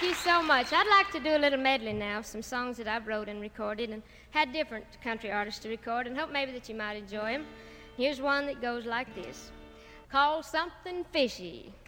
Thank you so much. I'd like to do a little medley now of some songs that I've wrote and recorded and had different country artists to record, and hope maybe that you might enjoy them. Here's one that goes like this. Called Something Fishy.